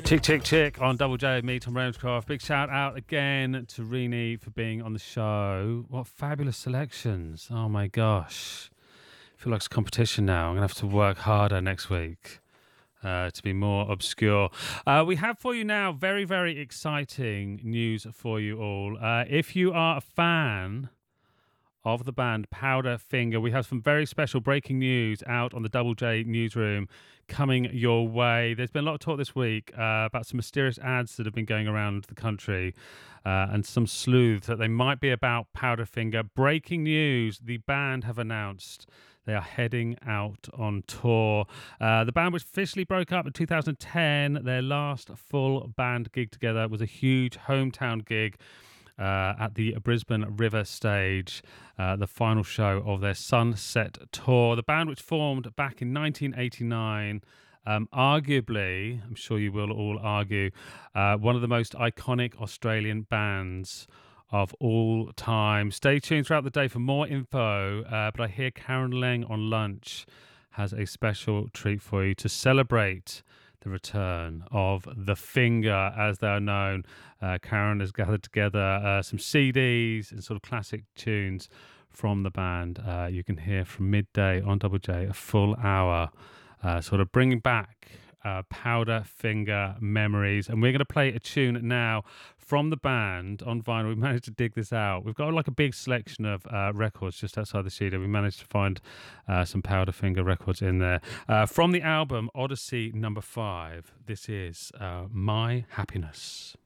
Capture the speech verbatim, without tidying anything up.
Chick, chick, chick on Double J, me, Tom Ramscroft. Big shout out again to Rini for being on the show. What fabulous selections. Oh my gosh. I feel like it's a competition now. I'm going to have to work harder next week uh, to be more obscure. Uh, we have for you now very, very exciting news for you all. Uh, if you are a fan of the band Powderfinger, we have some very special breaking news out on the Double J newsroom coming your way. There's been a lot of talk this week uh, about some mysterious ads that have been going around the country uh, and some sleuths that they might be about Powderfinger. Breaking news, the band have announced they are heading out on tour. Uh, the band, which officially broke up in two thousand ten, their last full band gig together was a huge hometown gig Uh, at the Brisbane River Stage, uh, the final show of their Sunset Tour. The band, which formed back in nineteen eighty-nine, um, arguably, I'm sure you will all argue, uh, one of the most iconic Australian bands of all time. Stay tuned throughout the day for more info, uh, but I hear Karen Leng on Lunch has a special treat for you to celebrate the return of The Finger, as they are known. Uh, Karen has gathered together uh, some C Ds and sort of classic tunes from the band. Uh, you can hear from midday on Double J, a full hour, uh, sort of bringing back uh, Powderfinger memories. And we're going to play a tune now from the band on vinyl. We managed to dig this out. We've got like a big selection of uh, records just outside the studio. We managed to find uh, some Powderfinger records in there. Uh, from the album Odyssey number five, this is uh, My Happiness.